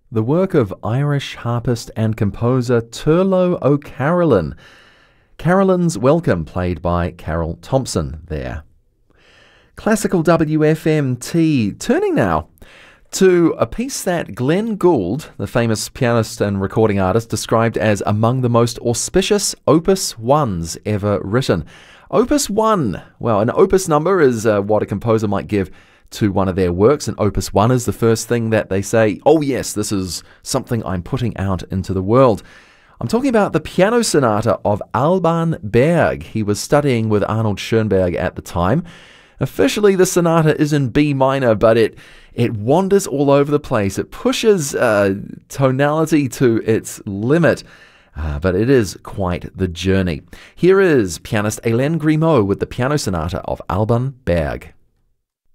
The work of Irish harpist and composer Turlough O'Carolan. Carolyn's Welcome, played by Carol Thompson there. Classical WFMT, turning now to a piece that Glenn Gould, the famous pianist and recording artist, described as among the most auspicious Opus 1s ever written. Opus 1, well, an opus number is what a composer might give to one of their works, and Opus 1 is the first thing that they say, oh yes, this is something I'm putting out into the world. I'm talking about the piano sonata of Alban Berg. He was studying with Arnold Schoenberg at the time. Officially, the sonata is in B minor, but it wanders all over the place. It pushes tonality to its limit, but it is quite the journey. Here is pianist Hélène Grimaud with the piano sonata of Alban Berg.